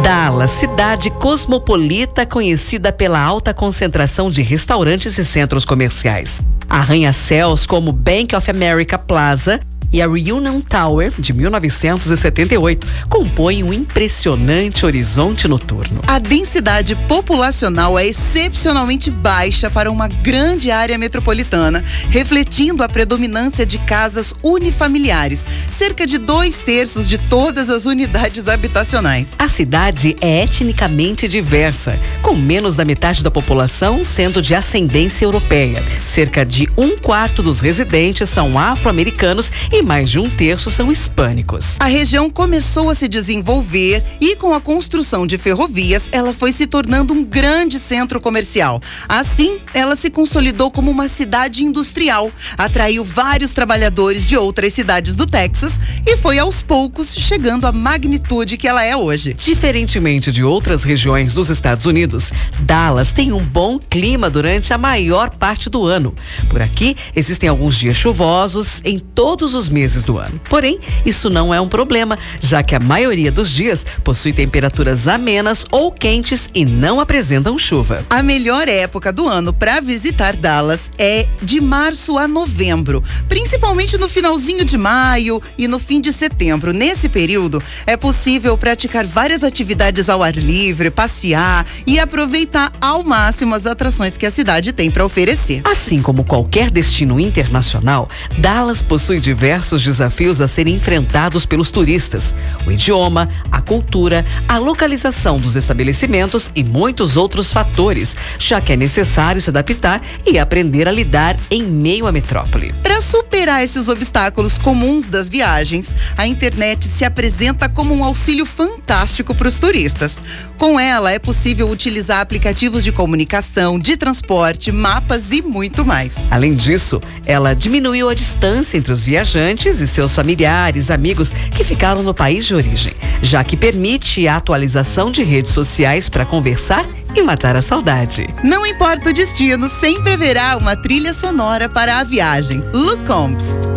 Dallas, cidade cosmopolita conhecida pela alta concentração de restaurantes e centros comerciais. Arranha-céus como Bank of America Plaza e a Reunion Tower, de 1978, compõem um impressionante horizonte noturno. A densidade populacional é excepcionalmente baixa para uma grande área metropolitana, refletindo a predominância de casas unifamiliares, cerca de 2/3 de todas as unidades habitacionais. A cidade é etnicamente diversa, com menos da metade da população sendo de ascendência europeia. Cerca de 1/4 dos residentes são afro-americanos e mais de 1/3 são hispânicos. A região começou a se desenvolver e, com a construção de ferrovias, ela foi se tornando um grande centro comercial. Assim, ela se consolidou como uma cidade industrial, atraiu vários trabalhadores de outras cidades do Texas e foi aos poucos chegando à magnitude que ela é hoje. Diferentemente de outras regiões dos Estados Unidos, Dallas tem um bom clima durante a maior parte do ano. Por aqui, existem alguns dias chuvosos em todos os meses do ano. Porém, isso não é um problema, já que a maioria dos dias possui temperaturas amenas ou quentes e não apresentam chuva. A melhor época do ano para visitar Dallas é de março a novembro, principalmente no finalzinho de maio e no fim de setembro. Nesse período, é possível praticar várias atividades ao ar livre, passear e aproveitar ao máximo as atrações que a cidade tem para oferecer. Assim como qualquer destino internacional, Dallas possui diversos desafios a serem enfrentados pelos turistas. O idioma, a cultura, a localização dos estabelecimentos e muitos outros fatores, já que é necessário se adaptar e aprender a lidar em meio à metrópole. Para superar esses obstáculos comuns das viagens, a internet se apresenta como um auxílio fantástico para os turistas. Com ela, é possível utilizar aplicativos de comunicação, de transporte, mapas e muito mais. Além disso, ela diminuiu a distância entre os viajantes e seus familiares, amigos que ficaram no país de origem, já que permite a atualização de redes sociais para conversar e matar a saudade. Não importa o destino, sempre haverá uma trilha sonora para a viagem. Luke Combs.